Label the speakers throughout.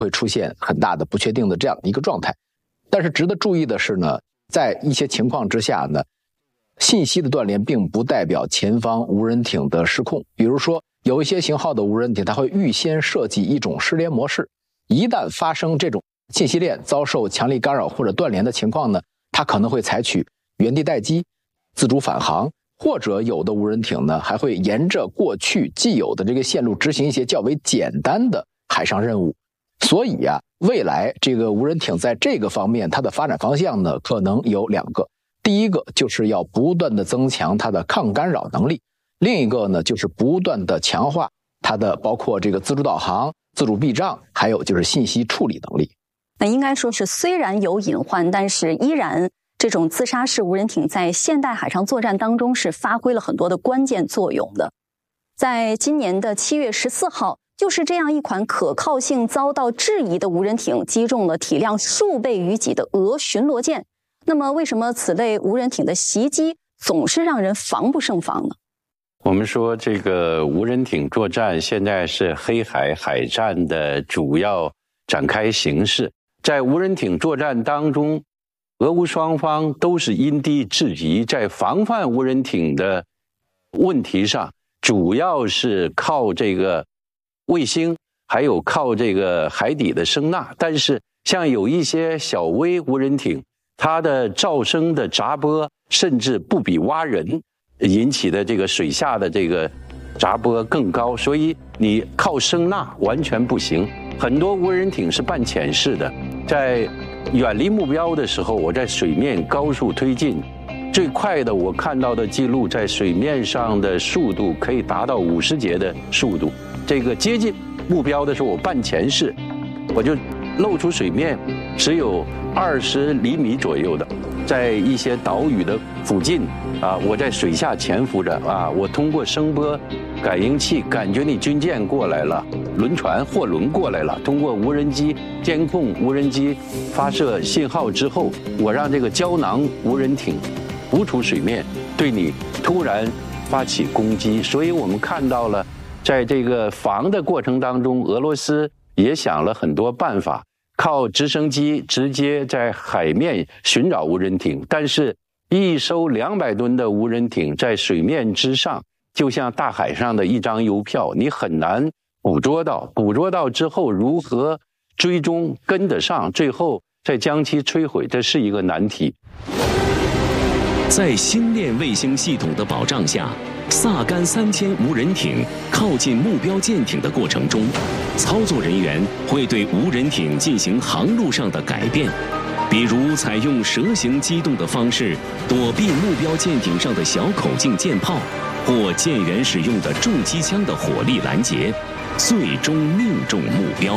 Speaker 1: 会出现很大的不确定的这样一个状态。但是值得注意的是呢，在一些情况之下呢，信息的断联并不代表前方无人艇的失控。比如说，有一些型号的无人艇，它会预先设计一种失联模式，一旦发生这种信息链遭受强力干扰或者断联的情况呢，它可能会采取原地待机、自主返航，或者有的无人艇呢还会沿着过去既有的这个线路执行一些较为简单的海上任务。所以未来这个无人艇在这个方面它的发展方向呢可能有两个，第一个就是要不断的增强它的抗干扰能力，另一个呢就是不断的强化它的包括这个自主导航、自主避障，还有就是信息处理能力。
Speaker 2: 那应该说是虽然有隐患，但是依然这种自杀式无人艇在现代海上作战当中是发挥了很多的关键作用的。在今年的7月14号，就是这样一款可靠性遭到质疑的无人艇击中了体量数倍于己的俄巡逻舰。那么为什么此类无人艇的袭击总是让人防不胜防呢？
Speaker 3: 我们说这个无人艇作战现在是黑海海战的主要展开形式。在无人艇作战当中，俄乌双方都是因地制宜，在防范无人艇的问题上，主要是靠这个卫星，还有靠这个海底的声呐。但是像有一些小微无人艇，它的噪声的杂波甚至不比蛙人引起的这个水下的这个杂波更高，所以你靠声呐完全不行。很多无人艇是半潜式的，在远离目标的时候，我在水面高速推进，最快的我看到的记录，在水面上的速度可以达到50节的速度。这个接近目标的时候，我半潜式，我就露出水面只有20厘米左右的，在一些岛屿的附近我在水下潜伏着我通过声波感应器感觉你军舰过来了，轮船货轮过来了，通过无人机监控无人机发射信号之后，我让这个胶囊无人艇浮出水面，对你突然发起攻击。所以我们看到了，在这个防的过程当中，俄罗斯也想了很多办法，靠直升机直接在海面寻找无人艇，但是一艘200吨的无人艇在水面之上，就像大海上的一张邮票，你很难捕捉到之后如何追踪跟得上，最后再将其摧毁，这是一个难题。
Speaker 4: 在星链卫星系统的保障下，萨甘3000无人艇靠近目标舰艇的过程中，操作人员会对无人艇进行航路上的改变，比如采用蛇形机动的方式躲避目标舰艇上的小口径舰炮，或舰员使用的重机枪的火力拦截，最终命中目标。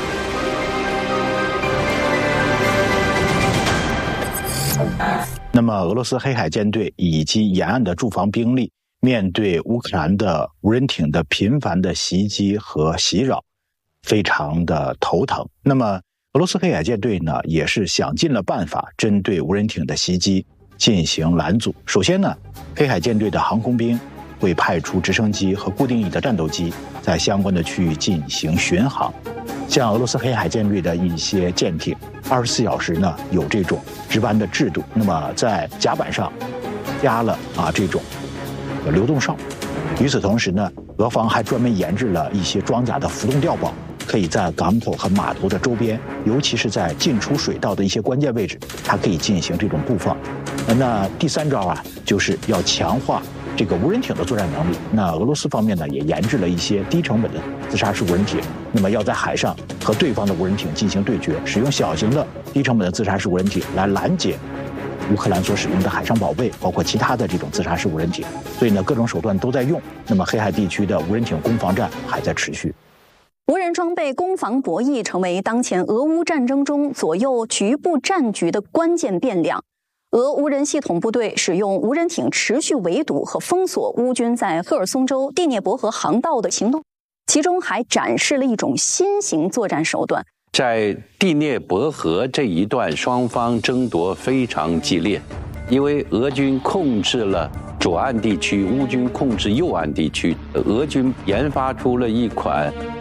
Speaker 5: 那么俄罗斯黑海舰队以及沿岸的驻防兵力面对乌克兰的无人艇的频繁的袭击和袭扰，非常的头疼。那么俄罗斯黑海舰队呢，也是想尽了办法针对无人艇的袭击进行拦阻。首先呢，黑海舰队的航空兵会派出直升机和固定翼的战斗机在相关的区域进行巡航。像俄罗斯黑海舰队的一些舰艇24小时呢有这种值班的制度，那么在甲板上加了这种流动哨。与此同时呢，俄方还专门研制了一些装甲的浮动碉堡，可以在港口和码头的周边，尤其是在进出水道的一些关键位置，它可以进行这种布放。那第三招就是要强化这个无人艇的作战能力。那俄罗斯方面呢，也研制了一些低成本的自杀式无人艇，那么要在海上和对方的无人艇进行对决，使用小型的低成本的自杀式无人艇来拦截乌克兰所使用的海上保卫，包括其他的这种自杀式无人艇。所以呢，各种手段都在用。那么黑海地区的无人艇攻防战还在持续。
Speaker 2: 无人装备攻防博弈成为当前俄乌战争中左右局部战局的关键变量。俄无人系统部队使用无人艇持续围堵和封锁乌军在赫尔松州第聂伯河航道的行动，其中还展示了一种新型作战手段。
Speaker 3: 在第聂伯河这一段，双方争夺非常激烈，因为俄军控制了左岸地区，乌军控制右岸地区。俄军研发出了一款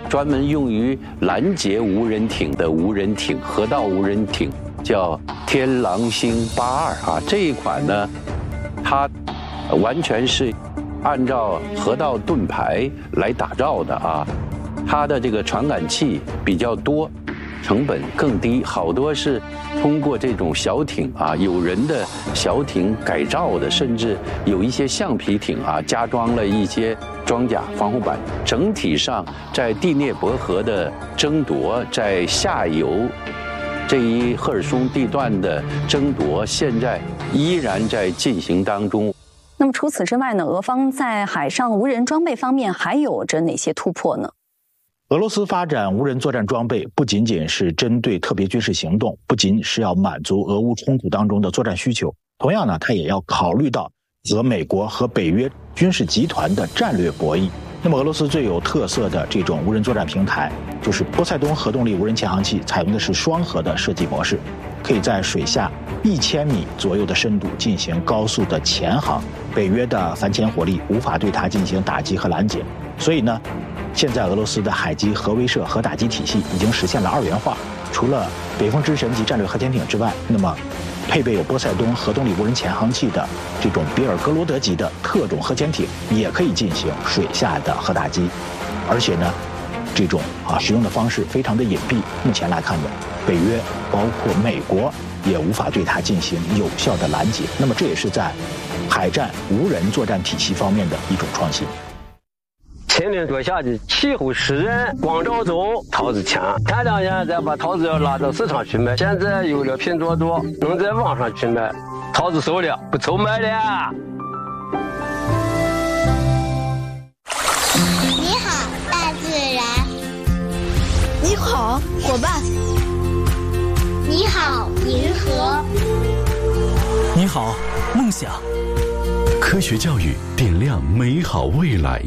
Speaker 3: 专门用于拦截无人艇的无人艇河道无人艇，叫天狼星82啊。这一款呢，它完全是按照河道盾牌来打造的啊。它的这个传感器比较多，成本更低，好多是通过这种小艇啊，有人的小艇改造的，甚至有一些橡皮艇啊，加装了一些装甲防护板。整体上，在第聂伯河的争夺，在下游这一赫尔松地段的争夺，现在依然在进行当中。
Speaker 2: 那么除此之外呢，俄方在海上无人装备方面还有着哪些突破呢？
Speaker 5: 俄罗斯发展无人作战装备不仅仅是针对特别军事行动，不仅是要满足俄乌冲突当中的作战需求，同样呢，它也要考虑到和美国和北约军事集团的战略博弈。那么俄罗斯最有特色的这种无人作战平台就是波塞冬核动力无人潜航器，采用的是双核的设计模式，可以在水下1000米左右的深度进行高速的潜航，北约的反潜火力无法对它进行打击和拦截。所以呢，现在俄罗斯的海基核威慑核打击体系已经实现了2元化，除了北风之神级战略核潜艇之外，那么配备有波塞冬核动力无人潜航器的这种比尔格罗德级的特种核潜艇也可以进行水下的核打击，而且呢，这种使用的方式非常的隐蔽。目前来看呢，北约包括美国也无法对它进行有效的拦截。那么这也是在海战无人作战体系方面的一种创新。
Speaker 6: 前年做下去，气候湿润，光照中桃子强，前2年再把桃子要拉到市场去卖，现在有了拼多多，能在网上去卖，桃子熟了，不愁卖了。
Speaker 7: 你好，大自然。
Speaker 8: 你好，伙伴。
Speaker 7: 你好，银河。
Speaker 9: 你好，梦想。
Speaker 10: 科学教育点亮美好未来。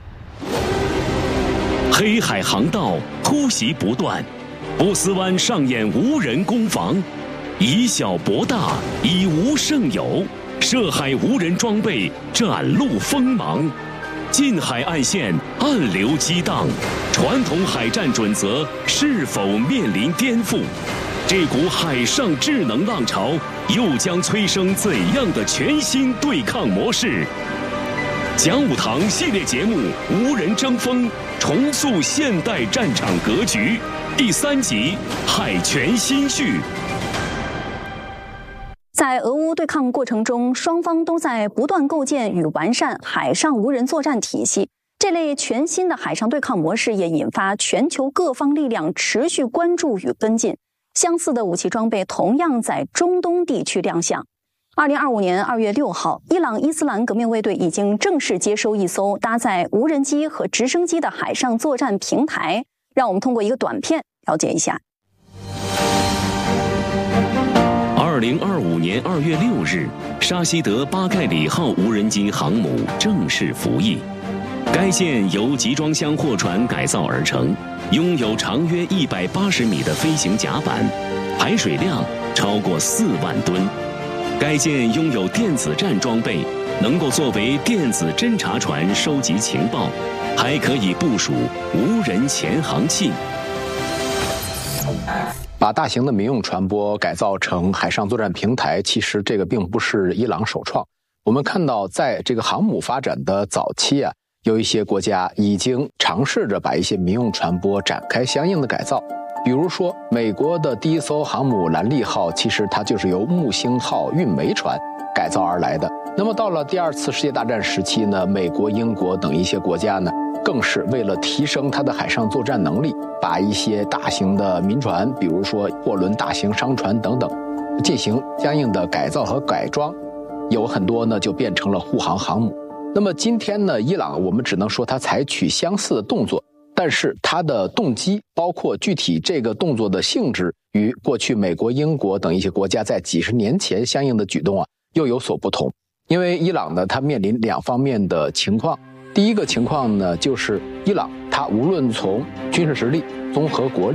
Speaker 4: 黑海航道突袭不断，波斯湾上演无人攻防，以小博大，以无胜有，涉海无人装备展露锋芒。近海岸线暗流激荡，传统海战准则是否面临颠覆？这股海上智能浪潮又将催生怎样的全新对抗模式？讲武堂系列节目《无人争锋》，重塑现代战场格局，第3集《海权新序》。
Speaker 2: 在俄乌对抗过程中，双方都在不断构建与完善海上无人作战体系。这类全新的海上对抗模式也引发全球各方力量持续关注与跟进。相似的武器装备同样在中东地区亮相。2025年2月6号，伊朗伊斯兰革命卫队已经正式接收一艘搭载无人机和直升机的海上作战平台。让我们通过一个短片了解一下。
Speaker 4: 2025年2月6日，沙希德巴盖里号无人机航母正式服役。该舰由集装箱货船改造而成，拥有长约180米的飞行甲板，排水量超过4万吨。该舰拥有电子战装备，能够作为电子侦察船收集情报，还可以部署无人潜航器。
Speaker 1: 把大型的民用船舶改造成海上作战平台，其实这个并不是伊朗首创。我们看到，在这个航母发展的早期啊，有一些国家已经尝试着把一些民用船舶展开相应的改造。比如说，美国的第一艘航母兰利号，其实它就是由木星号运煤船改造而来的。那么到了第2次世界大战时期呢，美国、英国等一些国家呢，更是为了提升它的海上作战能力，把一些大型的民船，比如说货轮、大型商船等等，进行相应的改造和改装，有很多呢就变成了护航航母。那么今天呢，伊朗我们只能说它采取相似的动作，但是它的动机，包括具体这个动作的性质，与过去美国、英国等一些国家在几十年前相应的举动啊，又有所不同。因为伊朗呢，它面临2方面的情况。第一个情况呢，就是伊朗它无论从军事实力、综合国力，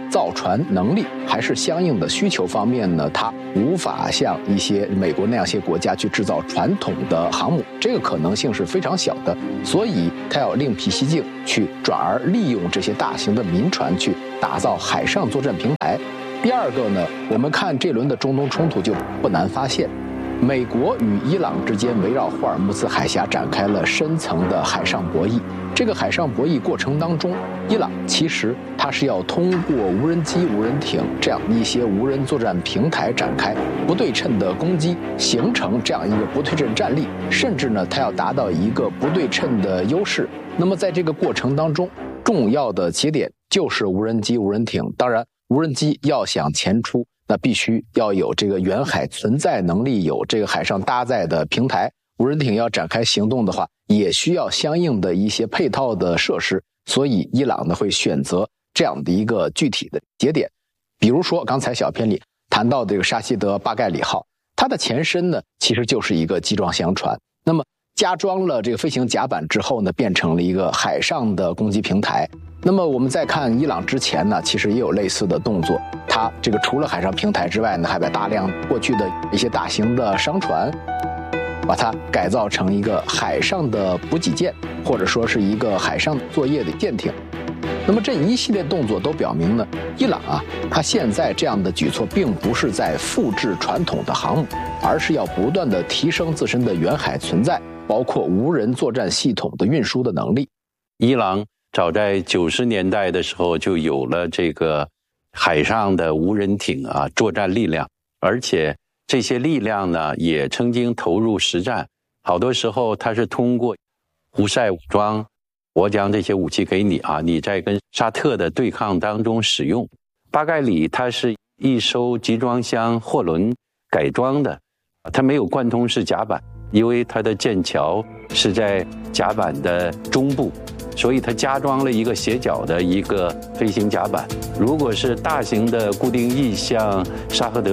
Speaker 1: 造船能力还是相应的需求方面呢，它无法像一些美国那样些国家去制造传统的航母，这个可能性是非常小的，所以它要另辟蹊径，去转而利用这些大型的民船去打造海上作战平台。第二个呢，我们看这轮的中东冲突就不难发现，美国与伊朗之间围绕霍尔木兹海峡展开了深层的海上博弈。这个海上博弈过程当中，伊朗其实它是要通过无人机、无人艇这样一些无人作战平台展开不对称的攻击，形成这样一个不对称战力，甚至呢，它要达到一个不对称的优势。那么在这个过程当中，重要的节点就是无人机、无人艇。当然，无人机要想前出，那必须要有这个远海存在能力，有这个海上搭载的平台。无人艇要展开行动的话，也需要相应的一些配套的设施。所以伊朗呢会选择这样的一个具体的节点。比如说刚才小片里谈到这个沙希德巴盖里号，它的前身呢其实就是一个机装箱船，那么加装了这个飞行甲板之后呢，变成了一个海上的攻击平台。那么我们再看伊朗之前呢，其实也有类似的动作，它这个除了海上平台之外呢，还把大量过去的一些大型的商船把它改造成一个海上的补给舰，或者说是一个海上作业的舰艇。那么这一系列动作都表明呢，伊朗啊，它现在这样的举措并不是在复制传统的航母，而是要不断的提升自身的远海存在，包括无人作战系统的运输的能力。
Speaker 3: 伊朗早在90年代的时候就有了这个海上的无人艇作战力量，而且这些力量呢也曾经投入实战。好多时候它是通过胡塞武装，我将这些武器给你你在跟沙特的对抗当中使用。巴盖里它是一艘集装箱货轮改装的，它没有贯通式甲板，因为它的舰桥是在甲板的中部，所以它加装了一个斜角的一个飞行甲板。如果是大型的固定翼，像沙赫德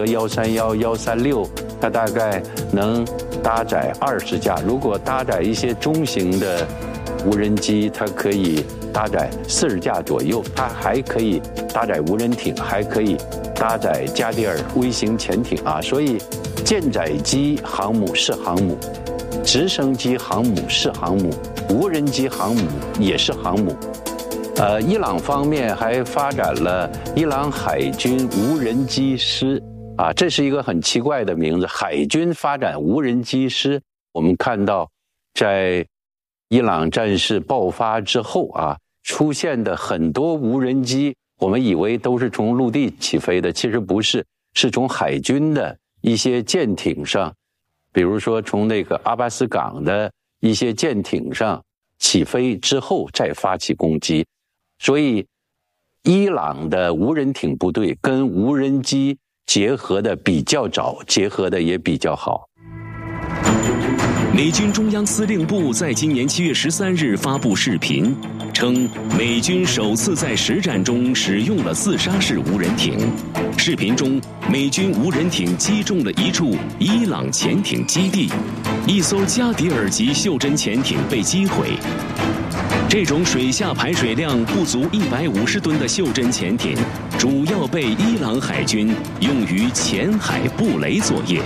Speaker 3: 131、136，它大概能搭载20架。如果搭载一些中型的无人机，它可以搭载40架左右。它还可以搭载无人艇，还可以搭载加迪尔微型潜艇所以舰载机航母是航母，直升机航母是航母，无人机航母也是航母。伊朗方面还发展了伊朗海军无人机师这是一个很奇怪的名字，海军发展无人机师。我们看到在伊朗战事爆发之后出现的很多无人机，我们以为都是从陆地起飞的，其实不是，是从海军的一些舰艇上，比如说从那个阿巴斯港的一些舰艇上起飞之后再发起攻击。所以伊朗的无人艇部队跟无人机结合的比较早，结合的也比较好。
Speaker 4: 美军中央司令部在今年7月13日发布视频，称美军首次在实战中使用了自杀式无人艇。视频中，美军无人艇击中了一处伊朗潜艇基地，一艘加迪尔级袖珍潜艇被击毁。这种水下排水量不足150吨的袖珍潜艇，主要被伊朗海军用于前海布雷作业。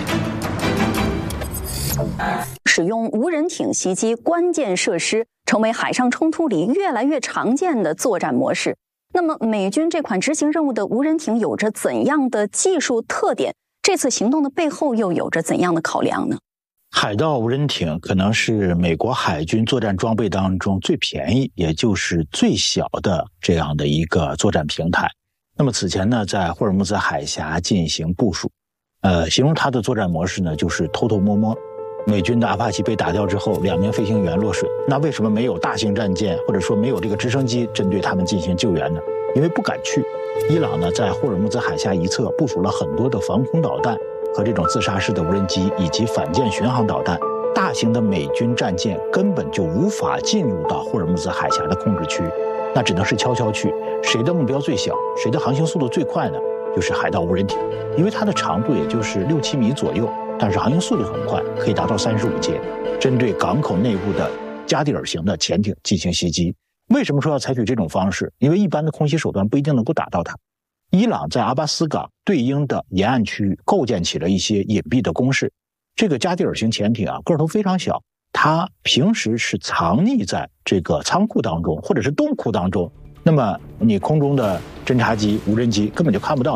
Speaker 2: 使用无人艇袭击关键设施，成为海上冲突里越来越常见的作战模式。那么，美军这款执行任务的无人艇有着怎样的技术特点？这次行动的背后又有着怎样的考量呢？
Speaker 5: 海盗无人艇可能是美国海军作战装备当中最便宜，也就是最小的这样的一个作战平台。那么此前呢，在霍尔木兹海峡进行部署，形容它的作战模式呢，就是偷偷摸摸。美军的阿帕奇被打掉之后，2名飞行员落水，那为什么没有大型战舰或者说没有这个直升机针对他们进行救援呢？因为不敢去。伊朗呢，在霍尔木兹海峡一侧部署了很多的防空导弹和这种自杀式的无人机以及反舰巡航导弹，大型的美军战舰根本就无法进入到霍尔木兹海峡的控制区，那只能是悄悄去。谁的目标最小，谁的航行速度最快呢？就是海盗无人艇，因为它的长度也就是6-7米左右，但是航行速度很快，可以达到35节，针对港口内部的加迪尔型的潜艇进行袭击。为什么说要采取这种方式？因为一般的空袭手段不一定能够打到它。 伊朗在阿巴斯港对应的沿岸区域构建起了一些隐蔽的工事。这个加迪尔型潜艇啊，个头非常小，它平时是藏匿在这个仓库当中或者是洞窟当中，那么你空中的侦察机、无人机根本就看不到